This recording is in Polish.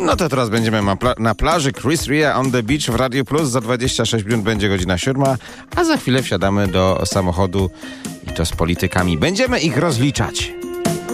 No to teraz będziemy na plaży. Chris Rea on the beach w Radio Plus. Za 26 minut będzie godzina 7, a za chwilę wsiadamy do samochodu i to z politykami. Będziemy ich rozliczać.